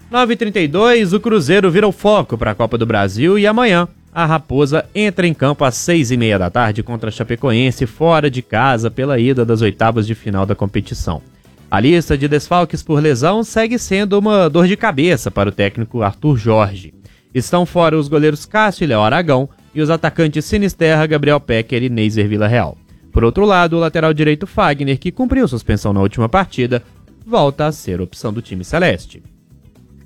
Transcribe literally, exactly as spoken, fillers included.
nove e trinta e dois, o Cruzeiro vira o foco para a Copa do Brasil e amanhã a Raposa entra em campo às seis e meia da tarde contra a Chapecoense fora de casa pela ida das oitavas de final da competição. A lista de desfalques por lesão segue sendo uma dor de cabeça para o técnico Arthur Jorge. Estão fora os goleiros Cássio e Léo Aragão e os atacantes Sinisterra, Gabriel Pecker e Neiser Villarreal. Por outro lado, o lateral direito Fagner, que cumpriu suspensão na última partida, volta a ser opção do time celeste.